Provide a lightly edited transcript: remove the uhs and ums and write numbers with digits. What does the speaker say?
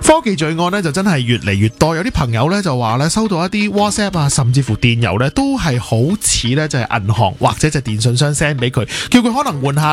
科技罪案咧就真係越嚟越多，有啲朋友咧就話咧收到一啲 WhatsApp 啊，甚至乎電郵咧都係好似咧就係銀行或者就係電信商 send 俾佢，叫佢可能換下